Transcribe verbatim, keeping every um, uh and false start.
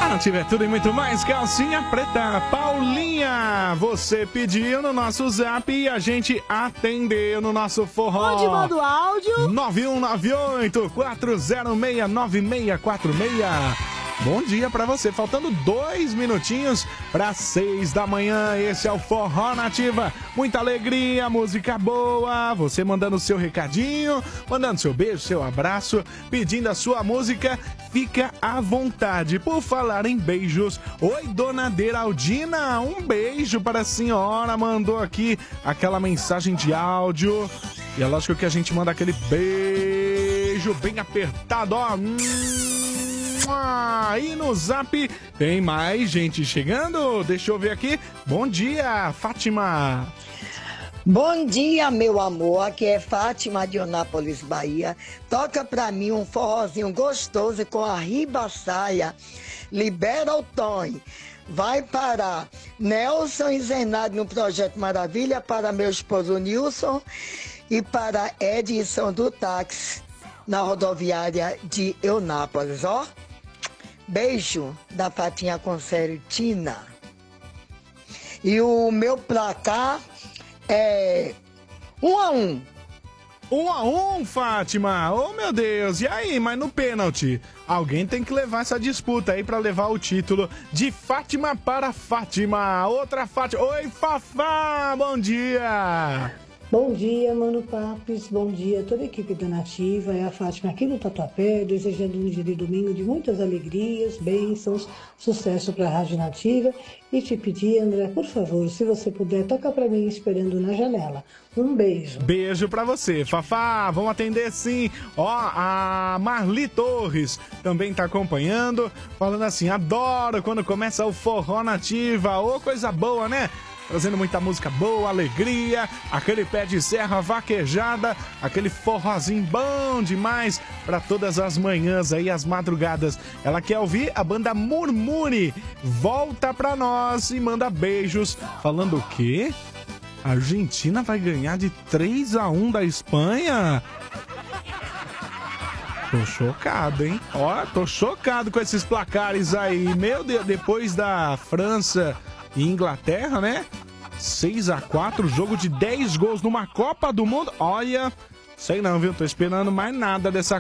Ah, tiver tudo e muito mais, calcinha preta. Paulinha, você pediu no nosso zap e a gente atendeu no nosso forró. Onde manda o áudio? nove um nove oito, quatro zero seis, nove seis quatro seis. Bom dia pra você, faltando dois minutinhos para seis da manhã, esse é o Forró Nativa, muita alegria, música boa, você mandando o seu recadinho, mandando seu beijo, seu abraço, pedindo a sua música, fica à vontade. Por falar em beijos, oi dona Deraldina, um beijo para a senhora, mandou aqui aquela mensagem de áudio, e é lógico que a gente manda aquele beijo bem apertado, ó. E no zap tem mais gente chegando. Deixa eu ver aqui. Bom dia, Fátima. Bom dia, meu amor. Aqui é Fátima de Onápolis, Bahia. Toca pra mim um forrozinho gostoso com a ribaçaia. Libera o Tom. Vai para Nelson e Zenado no Projeto Maravilha, para meu esposo Nilson e para Edson do Táxi na rodoviária de Eunápolis, ó. Beijo da Fatinha Concertina. E o meu placar é um a um. Um a um, Fátima. Oh, meu Deus. E aí, mas no pênalti? Alguém tem que levar essa disputa aí pra levar o título de Fátima para Fátima. Outra Fátima. Oi, Fafá. Bom dia. Bom dia, Mano Papis, bom dia a toda a equipe da Nativa, é a Fátima aqui no Tatuapé, desejando um dia de domingo de muitas alegrias, bênçãos, sucesso para a Rádio Nativa e te pedir, André, por favor, se você puder, toca para mim esperando na janela. Um beijo. Beijo pra você, Fafá, vamos atender sim. Ó, a Marli Torres também tá acompanhando, falando assim, adoro quando começa o Forró Nativa, ô coisa boa, né? Trazendo muita música boa, alegria, aquele pé de serra vaquejada, aquele forrozinho bom demais para todas as manhãs aí, as madrugadas. Ela quer ouvir a banda Murmure. Volta pra nós e manda beijos. Falando o quê? A Argentina vai ganhar de três a um da Espanha? Tô chocado, hein? Ó, tô chocado com esses placares aí. Meu Deus, depois da França e Inglaterra, né? seis a quatro, jogo de dez gols numa Copa do Mundo. Olha, sei não, viu? Tô esperando mais nada dessa